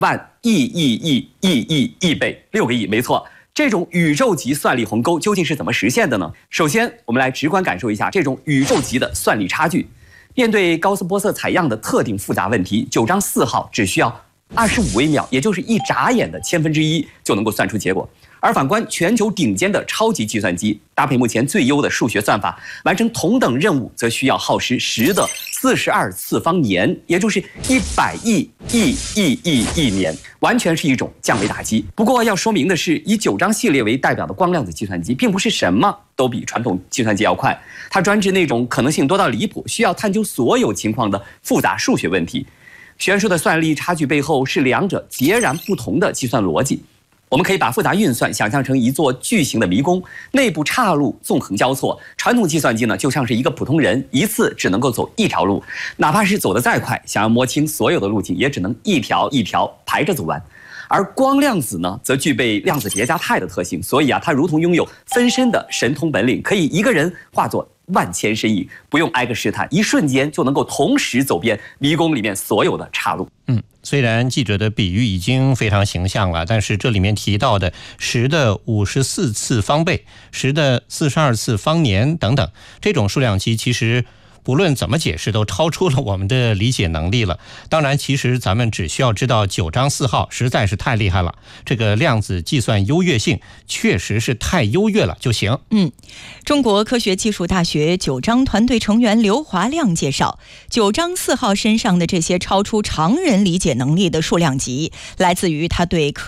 万亿倍，6个亿，没错。这种宇宙级算力鸿沟究竟是怎么实现的呢？首先，我们来直观感受一下这种宇宙级的算力差距。面对高斯波色采样的特定复杂问题，9章4号只需要25微秒，也就是一眨眼的1/1000就能够算出结果。而反观全球顶尖的超级计算机，搭配目前最优的数学算法，完成同等任务则需要耗时10的42次方年，也就是100亿年，完全是一种降维打击。不过要说明的是，以9章系列为代表的光量子计算机，并不是什么都比传统计算机要快，它专治那种可能性多到离谱，需要探究所有情况的复杂数学问题。悬殊的算力差距背后是两者截然不同的计算逻辑。我们可以把复杂运算想象成一座巨型的迷宫，内部岔路纵横交错。传统计算机呢，就像是一个普通人，一次只能够走一条路，哪怕是走得再快，想要摸清所有的路径，也只能一条一条排着走完。而光量子呢，则具备量子叠加态的特性，所以它如同拥有分身的神通本领，可以一个人化作万千身影，不用挨个试探，一瞬间就能够同时走遍迷宫里面所有的岔路。 虽然记者的比喻已经非常形象了，但是这里面提到的10的54次方倍、10的42次方年等等，这种数量级其实不论怎么解释都超出了我们的理解能力了。当然，其实咱们只需要知道9章4号实在是太厉害了，这个量子计算优越性确实是太优越了就行。 中国科学技术大学9章团队成员刘华亮介绍，9章4号身上的这些超出常人理解能力的数量级，来自于他对科